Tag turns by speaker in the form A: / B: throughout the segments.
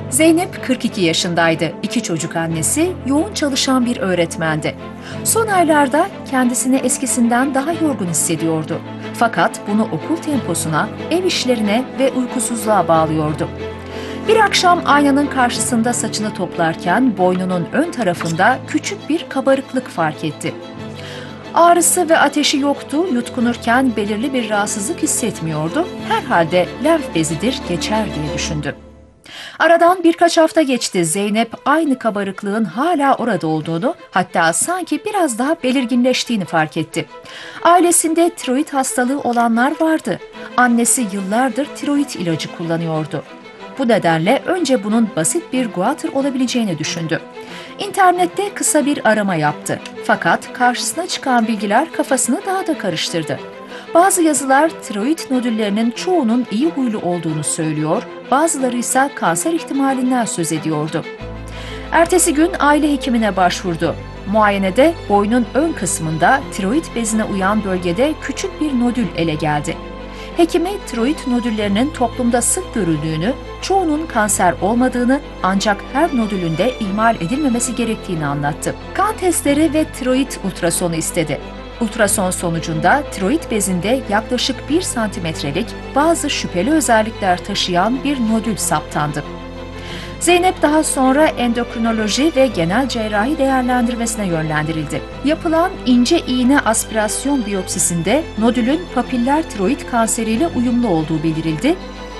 A: Zeynep 42 yaşındaydı. 2 çocuk annesi, yoğun çalışan bir öğretmendi. Son aylarda kendisini eskisinden daha yorgun hissediyordu. Fakat bunu okul temposuna, ev işlerine ve uykusuzluğa bağlıyordu. Bir akşam aynanın karşısında saçını toplarken boynunun ön tarafında küçük bir kabarıklık fark etti. Ağrısı ve ateşi yoktu, yutkunurken belirli bir rahatsızlık hissetmiyordu. Herhalde lenf bezidir, geçer diye düşündü. Aradan birkaç hafta geçti. Zeynep aynı kabarıklığın hala orada olduğunu, hatta sanki biraz daha belirginleştiğini fark etti. Ailesinde tiroid hastalığı olanlar vardı. Annesi yıllardır tiroid ilacı kullanıyordu. Bu nedenle önce bunun basit bir guatr olabileceğini düşündü. İnternette kısa bir arama yaptı. Fakat karşısına çıkan bilgiler kafasını daha da karıştırdı. Bazı yazılar tiroid nodüllerinin çoğunun iyi huylu olduğunu söylüyor, bazıları ise kanser ihtimalinden söz ediyordu. Ertesi gün aile hekimine başvurdu. Muayenede boynun ön kısmında tiroid bezine uyan bölgede küçük bir nodül ele geldi. Hekimi tiroid nodüllerinin toplumda sık görüldüğünü, çoğunun kanser olmadığını ancak her nodülün de ihmal edilmemesi gerektiğini anlattı. Kan testleri ve tiroid ultrasonu istedi. Ultrason sonucunda tiroid bezinde yaklaşık 1 santimetrelik bazı şüpheli özellikler taşıyan bir nodül saptandı. Zeynep daha sonra endokrinoloji ve genel cerrahi değerlendirmesine yönlendirildi. Yapılan ince iğne aspirasyon biyopsisinde nodülün papiller tiroid kanseriyle uyumlu olduğu belirtildi.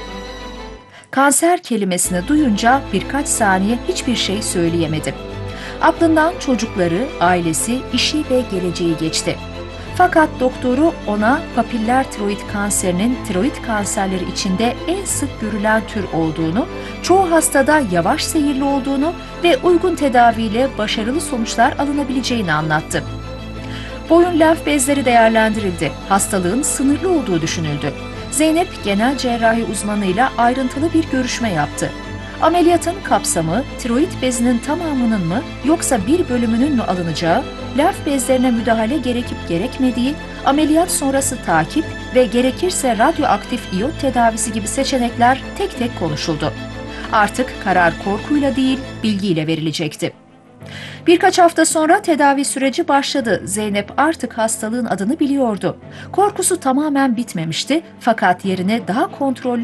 A: Kanser kelimesini duyunca birkaç saniye hiçbir şey söyleyemedi. Aklından çocukları, ailesi, işi ve geleceği geçti. Fakat doktoru ona papiller tiroid kanserinin tiroid kanserleri içinde en sık görülen tür olduğunu, çoğu hastada yavaş seyirli olduğunu ve uygun tedaviyle başarılı sonuçlar alınabileceğini anlattı. Boyun lenf bezleri değerlendirildi. Hastalığın sınırlı olduğu düşünüldü. Zeynep genel cerrahi uzmanıyla ayrıntılı bir görüşme yaptı. Ameliyatın kapsamı, tiroid bezinin tamamının mı yoksa bir bölümünün mü alınacağı, lenf bezlerine müdahale gerekip gerekmediği, ameliyat sonrası takip ve gerekirse radyoaktif iyot tedavisi gibi seçenekler tek tek konuşuldu. Artık karar korkuyla değil, bilgiyle verilecekti. Birkaç hafta sonra tedavi süreci başladı. Zeynep artık hastalığın adını biliyordu. Korkusu tamamen bitmemişti fakat yerine daha kontrollü